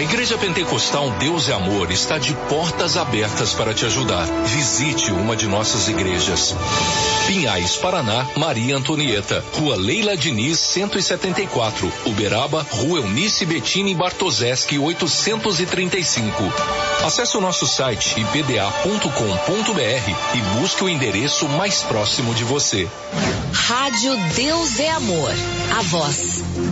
A Igreja Pentecostal Deus é Amor está de portas abertas para te ajudar. Visite uma de nossas igrejas. Pinhais, Paraná, Maria Antonieta, Rua Leila Diniz, 174, Uberaba, Rua Eunice Bettini Bartoszewski, 835. Acesse o nosso site ipda.com.br e busque o endereço mais próximo de você. Rádio Deus é Amor. A voz